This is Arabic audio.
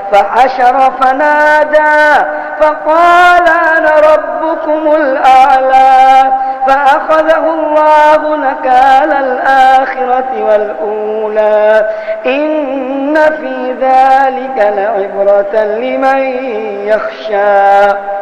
فحشر فنادى فقال أنا ربكم الأعلى فأخذه الله نكال الآخرة والأولى إن في ذلك لعبرة لمن يخشى